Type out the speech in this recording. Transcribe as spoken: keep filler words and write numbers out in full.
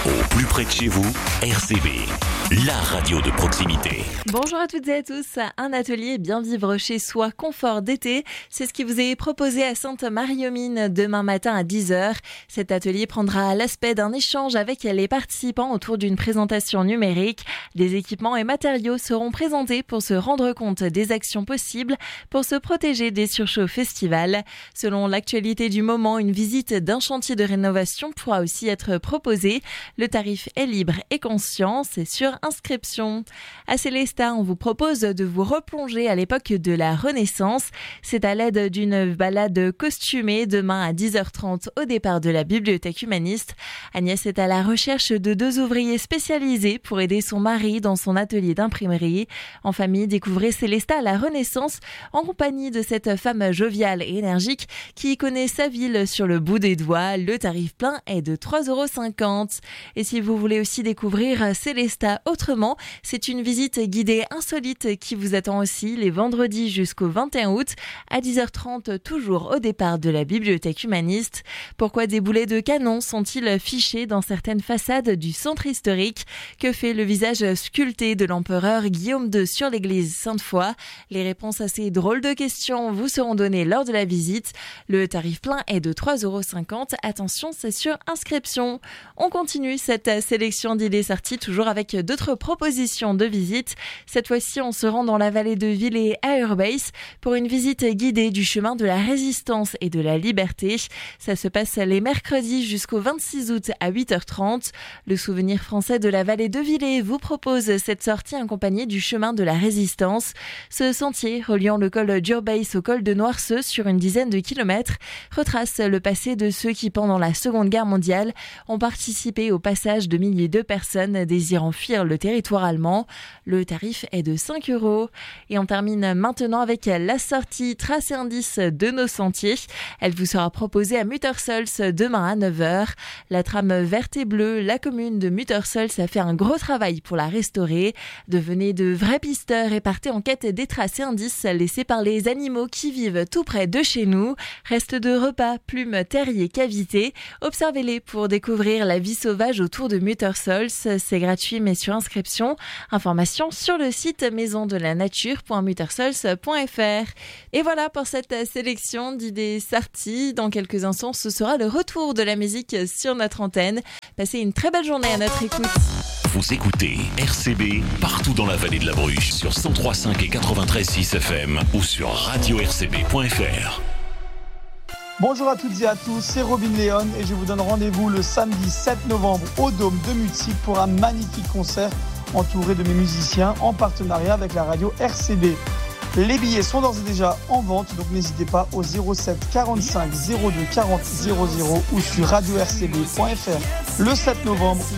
Au plus près de chez vous, R C B, la radio de proximité. Bonjour à toutes et à tous. Un atelier bien vivre chez soi, confort d'été, c'est ce qui vous est proposé à Sainte-Marie-aux-Mines demain matin à dix heures. Cet atelier prendra l'aspect d'un échange avec les participants autour d'une présentation numérique. Des équipements et matériaux seront présentés pour se rendre compte des actions possibles pour se protéger des surchauffes estivales. Selon l'actualité du moment, une visite d'un chantier de rénovation pourra aussi être proposée. Le tarif est libre et conscient, c'est sur inscription. À Célestat, on vous propose de vous replonger à l'époque de la Renaissance. C'est à l'aide d'une balade costumée demain à dix heures trente au départ de la bibliothèque humaniste. Agnès est à la recherche de deux ouvriers spécialisés pour aider son mari dans son atelier d'imprimerie. En famille, découvrez Célestat à la Renaissance en compagnie de cette femme joviale et énergique qui connaît sa ville sur le bout des doigts. Le tarif plein est de trois euros cinquante. Et si vous voulez aussi découvrir Célestat autrement, c'est une visite guidée insolite qui vous attend aussi les vendredis jusqu'au vingt et un août à dix heures trente, toujours au départ de la bibliothèque humaniste. Pourquoi des boulets de canon sont-ils fichés dans certaines façades du centre historique? Que fait le visage sculpté de l'empereur Guillaume deux sur l'église Sainte-Foy? Les réponses à ces drôles de questions vous seront données lors de la visite. Le tarif plein est de trois euros cinquante. Attention, c'est sur inscription. On continue cette sélection d'idées sorties toujours avec d'autres propositions de visite. Cette fois-ci, on se rend dans la vallée de Villers à Urbase pour une visite guidée du chemin de la résistance et de la liberté. Ça se passe les mercredis jusqu'au vingt-six août à huit heures trente. Le souvenir français de la vallée de Villers vous propose cette sortie accompagnée du chemin de la résistance. Ce sentier reliant le col d'Urbase au col de Noirceux sur une dizaine de kilomètres retrace le passé de ceux qui, pendant la Seconde Guerre mondiale, ont participé au passage de milliers de personnes désirant fuir le territoire allemand. Le tarif est de cinq euros. Et on termine maintenant avec la sortie Traces et indices de nos sentiers. Elle vous sera proposée à Muttersols demain à neuf heures. La trame verte et bleue, la commune de Muttersols a fait un gros travail pour la restaurer. Devenez de vrais pisteurs et partez en quête des traces et indices laissés par les animaux qui vivent tout près de chez nous. Restes de repas, plumes, terriers, cavités. Observez-les pour découvrir la vie sauvage autour de Muttersols. C'est gratuit mais sur inscription. Information sur le site maison de la nature point muttersols point f r. Et voilà pour cette sélection d'idées sorties. Dans quelques instants, ce sera le retour de la musique sur notre antenne. Passez une très belle journée à notre écoute. Vous écoutez R C B partout dans la vallée de la Bruche sur cent trois virgule cinq et quatre-vingt-treize virgule six F M ou sur radio r c b point f r. Bonjour à toutes et à tous, c'est Robin Léon et je vous donne rendez-vous le samedi sept novembre au Dôme de Mutzig pour un magnifique concert entouré de mes musiciens en partenariat avec la radio R C B. Les billets sont d'ores et déjà en vente, donc n'hésitez pas au zéro sept quarante-cinq zéro deux quarante zéro zéro ou sur radio r c b point f r le sept novembre.